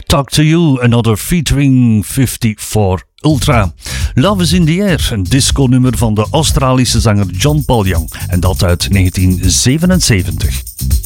Talk to You, Another featuring 54 Ultra. Love is in the Air, een disco-nummer van de Australische zanger John Paul Young. En dat uit 1977.